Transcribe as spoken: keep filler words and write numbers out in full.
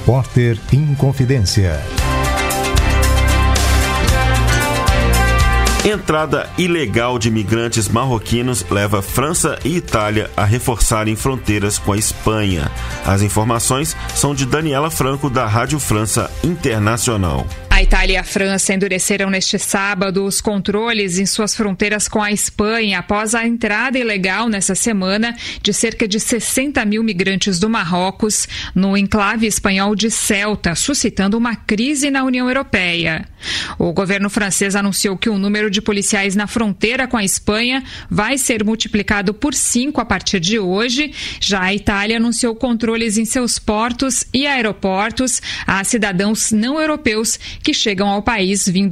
Repórter Inconfidência. Entrada ilegal de imigrantes marroquinos leva França e Itália a reforçarem fronteiras com a Espanha. As informações são de Daniela Franco, da Rádio França Internacional. A Itália e a França endureceram neste sábado os controles em suas fronteiras com a Espanha após a entrada ilegal nessa semana de cerca de sessenta mil migrantes do Marrocos no enclave espanhol de Ceuta, suscitando uma crise na União Europeia. O governo francês anunciou que o número de policiais na fronteira com a Espanha vai ser multiplicado por cinco a partir de hoje. Já a Itália anunciou controles em seus portos e aeroportos a cidadãos não europeus que chegam ao país vindo